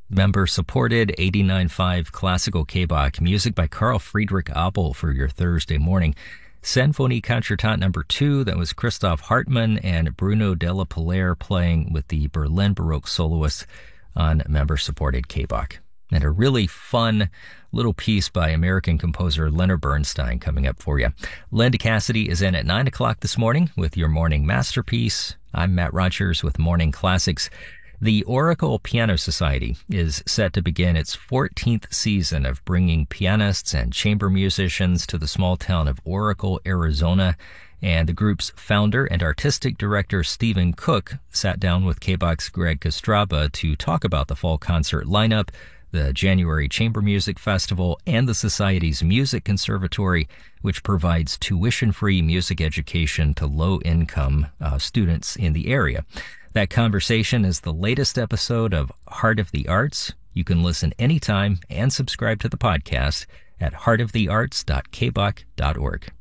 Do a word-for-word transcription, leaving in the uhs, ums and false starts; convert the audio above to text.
member-supported eighty-nine point five Classical K-Bach, music by Carl Friedrich Abel for your Thursday morning. Sinfonie Concertante number two, that was Christoph Hartmann and Bruno Della Pillaire playing with the Berlin Baroque soloists on member-supported K-Bach. And a really fun little piece by American composer Leonard Bernstein coming up for you. Linda Cassidy is in at nine o'clock this morning with your morning masterpiece. I'm Matt Rogers with Morning Classics. The Oracle Piano Society is set to begin its fourteenth season of bringing pianists and chamber musicians to the small town of Oracle, Arizona. And the group's founder and artistic director, Stephen Cook, sat down with K-Bach's Greg Kostraba to talk about the fall concert lineup, the January Chamber Music Festival, and the Society's Music Conservatory, which provides tuition-free music education to low-income uh, students in the area. That conversation is the latest episode of Heart of the Arts. You can listen anytime and subscribe to the podcast at heart of the arts dot k bach dot org.